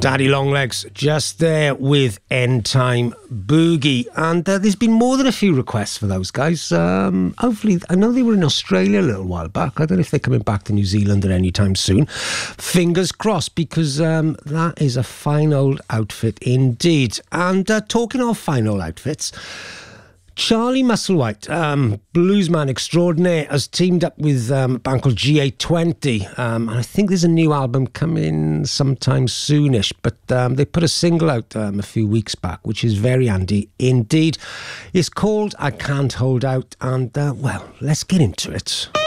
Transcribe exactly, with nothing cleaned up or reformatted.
Daddy Longlegs just there with End Time Boogie. And uh, there's been more than a few requests for those guys. Um, hopefully, I know they were in Australia a little while back. I don't know if they're coming back to New Zealand at any time soon. Fingers crossed, because um, that is a fine old outfit indeed. And uh, talking of fine old outfits, Charlie Musselwhite, um, bluesman extraordinaire, has teamed up with um, a band called G eight twenty. Um, and I think there's a new album coming sometime soonish. But um, they put a single out um, a few weeks back, which is very handy indeed. It's called I Can't Hold Out. And, uh, well, let's get into it.